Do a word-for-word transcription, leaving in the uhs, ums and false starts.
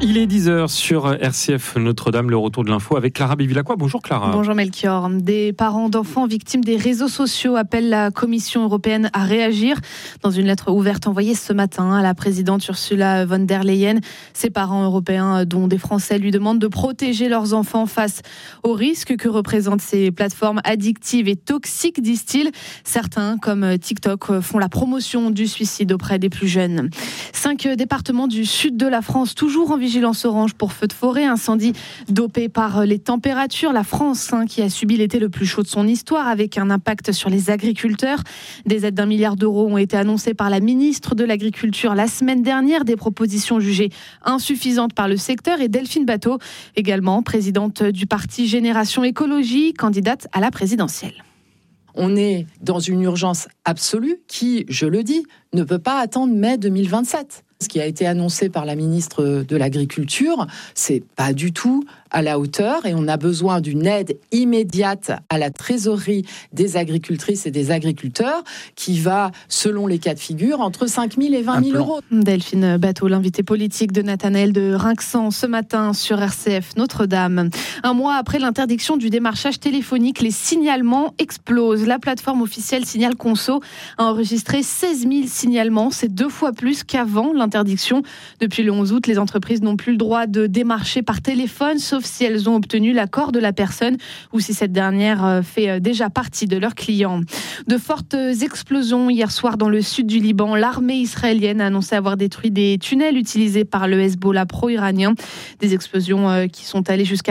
Il est dix heures sur R C F Notre-Dame, le retour de l'info avec Clara Bevilacqua. Bonjour Clara. Bonjour Melchior. Des parents d'enfants victimes des réseaux sociaux appellent la Commission européenne à réagir. Dans une lettre ouverte envoyée ce matin à la présidente Ursula von der Leyen, ces parents européens, dont des Français, lui demandent de protéger leurs enfants face aux risques que représentent ces plateformes addictives et toxiques, disent-ils. Certains, comme TikTok, font la promotion du suicide auprès des plus jeunes. Cinq départements du sud de la France, toujours en vigilance orange pour feux de forêt, incendie dopé par les températures. La France, hein, qui a subi l'été le plus chaud de son histoire, avec un impact sur les agriculteurs. Des aides d'un milliard d'euros ont été annoncées par la ministre de l'Agriculture la semaine dernière, des propositions jugées insuffisantes par le secteur. Et Delphine Batho, également présidente du parti Génération Écologie, candidate à la présidentielle. On est dans une urgence absolue qui, je le dis, ne peut pas attendre mai deux mille vingt-sept. Ce qui a été annoncé par la ministre de l'Agriculture, c'est pas du tout à la hauteur et on a besoin d'une aide immédiate à la trésorerie des agricultrices et des agriculteurs qui va, selon les cas de figure, entre cinq mille et vingt mille euros. Delphine Batho, l'invité politique de Nathanaël de Rinxan ce matin sur R C F Notre-Dame. Un mois après l'interdiction du démarchage téléphonique, les signalements explosent. La plateforme officielle Signal Conso a enregistré seize mille signalements. C'est deux fois plus qu'avant l'interdiction. Depuis le onze août, les entreprises n'ont plus le droit de démarcher par téléphone, sauf si elles ont obtenu l'accord de la personne ou si cette dernière fait déjà partie de leurs clients. De fortes explosions hier soir dans le sud du Liban. L'armée israélienne a annoncé avoir détruit des tunnels utilisés par le Hezbollah pro-iranien. Des explosions qui sont allées jusqu'à